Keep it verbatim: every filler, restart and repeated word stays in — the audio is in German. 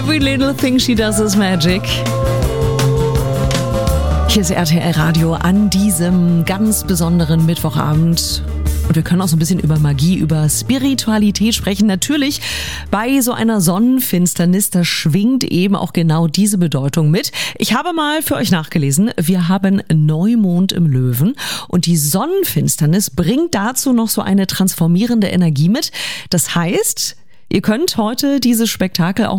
Every little thing she does is magic. Hier ist R T L Radio an diesem ganz besonderen Mittwochabend. Und wir können auch so ein bisschen über Magie, über Spiritualität sprechen. Natürlich bei so einer Sonnenfinsternis, da schwingt eben auch genau diese Bedeutung mit. Ich habe mal für euch nachgelesen, wir haben Neumond im Löwen und die Sonnenfinsternis bringt dazu noch so eine transformierende Energie mit. Das heißt, ihr könnt heute dieses Spektakel auch